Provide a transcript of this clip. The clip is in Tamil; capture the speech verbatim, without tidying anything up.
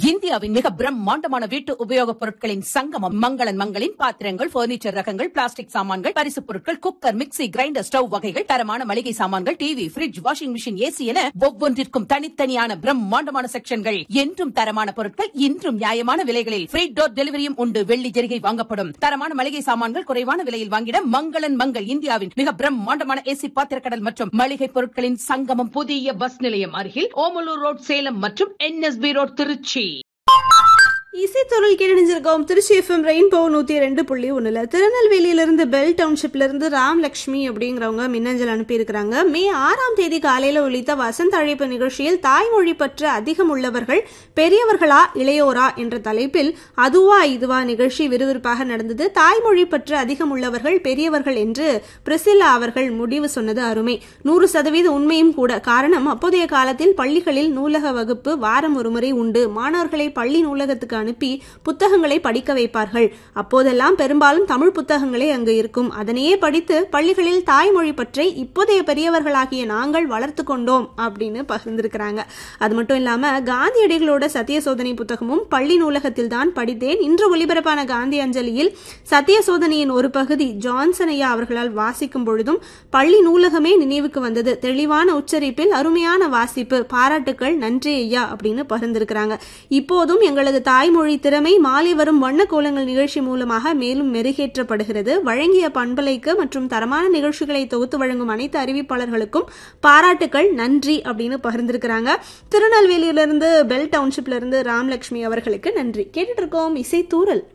இந்தியாவின் மிக பிரம்மாண்டமான வீட்டு உபயோகப் பொருட்களின் சங்கமம் மங்களன் மங்களின் பாத்திரங்கள், பர்னிச்சர் ரகங்கள், பிளாஸ்டிக் சாமான்கள், பரிசுப் பொருட்கள், குக்கர், மிக்ஸி, கிரைண்டர், ஸ்டவ் வகைகள், தரமான மளிகை சாமான்கள், TV, fridge, washing machine, AC என ஒவ்வொன்றிற்கும் தனித்தனியான பிரம்மாண்டமான செக்ஷன்கள். என்றும் தரமான பொருட்கள், இன்றும் நியாயமான விலைகளில் ஃப்ரீ டோர் டெலிவரியும் உண்டு. வெள்ளி ஜெரிகை வாங்கப்படும். தரமான மளிகை சாமான்கள் குறைவான விலையில் வாங்கிட மங்களன் மங்கள். இந்தியாவின் மிக பிரம்மாண்டமான ஏசி பாத்திரக்கடல் மற்றும் மளிகை பொருட்களின் சங்கமம். புதிய பஸ் நிலையம் அருகில் ஓமலூர் ரோட் சேலம் மற்றும் NSP road Trichy. இசைத்தொழில் கேட்டணிஞ்சிருக்கோம். Trichy FM rainbow நூத்தி ரெண்டு புள்ளி ஒண்ணுல திருநெல்வேலியிலிருந்து பெல் டவுன்ஷிப்ல இருந்து ராம்லட்சுமி அப்படிங்கிறவங்க மின்னஞ்சல் அனுப்பியிருக்கிறாங்க. மே ஆறாம் தேதி காலையில ஒலித்த வசந்த அழைப்பு நிகழ்ச்சியில் தாய்மொழி பற்று அதிகம் உள்ளவர்கள் பெரியவர்களா இளையோரா என்ற தலைப்பில் அதுவா இதுவா நிகழ்ச்சி விறுவிறுப்பாக நடந்தது. தாய்மொழி பற்று அதிகம் உள்ளவர்கள் பெரியவர்கள் என்று பிரிசில்லா அவர்கள் முடிவு சொன்னது அருமை. நூறு சதவீத உண்மையும் கூட. காரணம், அப்போதைய காலத்தில் பள்ளிகளில் நூலக வகுப்பு வாரம் ஒருமுறை உண்டு. மாணவர்களை பள்ளி நூலகத்துக்கு அனுப்பி புத்தகங்களை படிக்க வைப்பார்கள். அப்போதெல்லாம் பெரும்பாலும் தமிழ் புத்தகங்களே அங்கு இருக்கும். அதனையே படித்து பள்ளிகளில் தாய்மொழி பற்றி இப்போதைய பெரியவர்களாகிய நாங்கள் வளர்த்து கொண்டோம் அப்படின்னு பகிர்ந்திருக்கிறாங்க. அது மட்டும் இல்லாம காந்தியடிகளோட சத்திய சோதனை புத்தகமும் பள்ளி நூலகத்தில் தான் படித்தேன். இன்று ஒலிபரப்பான காந்தி அஞ்சலியில் சத்திய சோதனையின் ஒரு பகுதி ஜான்சன் ஐயா அவர்களால் வாசிக்கும் பொழுதும் பள்ளி நூலகமே நினைவுக்கு வந்தது. தெளிவான உச்சரிப்பில் அருமையான வாசிப்பு, பாராட்டுக்கள், நன்றி ஐயா அப்படின்னு பகிர்ந்திருக்கிறாங்க. இப்போதும் எங்களது தாய் மொழி திறமை மாலை வரும் வண்ண கோலங்கள் நிகழ்ச்சி மூலமாக மேலும் மெருகேற்றப்படுகிறது. வழங்கிய பண்பலைக்கு மற்றும் தரமான நிகழ்ச்சிகளை தொகுத்து வழங்கும் அனைத்து அறிவிப்பாளர்களுக்கும் பாராட்டுக்கள், நன்றி அப்படின்னு பகிர்ந்திருக்கிறாங்க. திருநெல்வேலியிலிருந்து பெல் டவுன்ஷிப்ல இருந்து ராம்லட்சுமி அவர்களுக்கு நன்றி. கேட்டுட்டு இருக்கோம் இசை தூரல்.